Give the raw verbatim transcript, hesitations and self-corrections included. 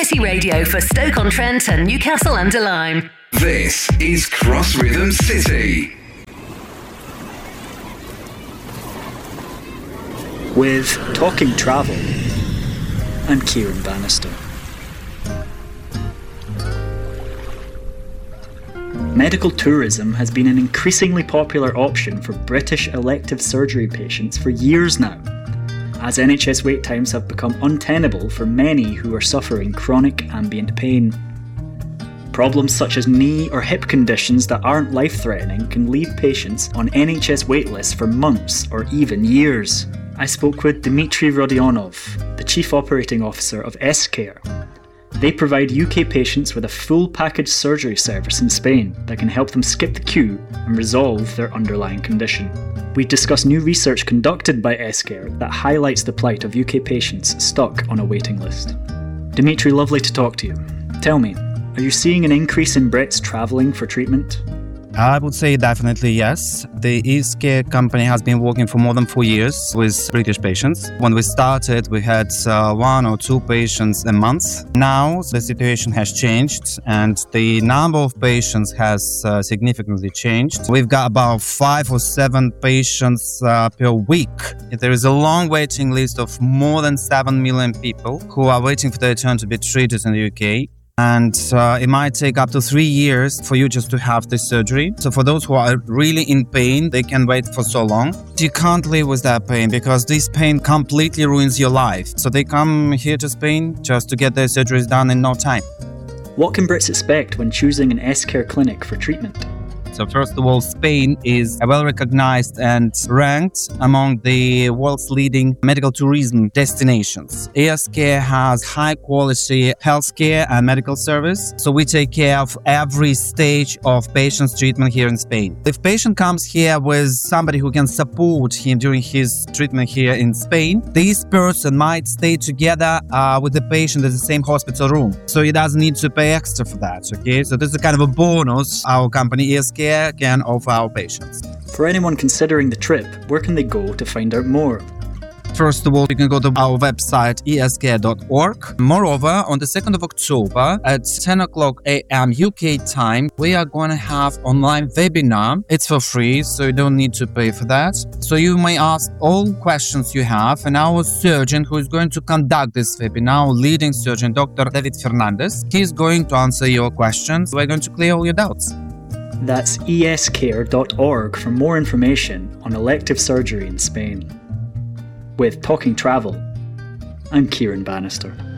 City Radio for Stoke-on-Trent and Newcastle-under-Lyme. This is Cross Rhythm City. With Talking Travel, I'm Kieran Bannister. Medical tourism has been an increasingly popular option for British elective surgery patients for years now, as N H S wait times have become untenable for many who are suffering chronic ambient pain. Problems such as knee or hip conditions that aren't life-threatening can leave patients on N H S waitlists for months or even years. I spoke with Dmitry Rodionov, the Chief Operating Officer of S-Care. They provide U K patients with a full package surgery service in Spain that can help them skip the queue and resolve their underlying condition. We discuss new research conducted by S-Care that highlights the plight of U K patients stuck on a waiting list. Dmitry, lovely to talk to you. Tell me, are you seeing an increase in Brits travelling for treatment? I would say definitely yes. The S-Care company has been working for more than four years with British patients. When we started, we had uh, one or two patients a month. Now the situation has changed and the number of patients has uh, significantly changed. We've got about five or seven patients uh, per week. There is a long waiting list of more than seven million people who are waiting for their turn to be treated in the U K. And uh, it might take up to three years for you just to have this surgery. So for those who are really in pain, they can wait for so long. You can't live with that pain because this pain completely ruins your life. So they come here to Spain just to get their surgeries done in no time. What can Brits expect when choosing an S-Care clinic for treatment? So first of all, Spain is well recognized and ranked among the world's leading medical tourism destinations. S-Care has high quality healthcare and medical service. So we take care of every stage of patient's treatment here in Spain. If patient comes here with somebody who can support him during his treatment here in Spain, this person might stay together uh, with the patient in the same hospital room. So he doesn't need to pay extra for that, okay? So this is kind of a bonus our company S-Care can offer our patients. For anyone considering the trip, where can they go to find out more? First of all, you can go to our website e s care dot org. Moreover, on the second of October at ten o'clock a.m. U K time, we are going to have online webinar. It's for free, so you don't need to pay for that. So you may ask all questions you have, and our surgeon who is going to conduct this webinar, our leading surgeon, Doctor David Fernandez, he's going to answer your questions. We're going to clear all your doubts. That's e s care dot org for more information on elective surgery in Spain. With Talking Travel, I'm Kieran Bannister.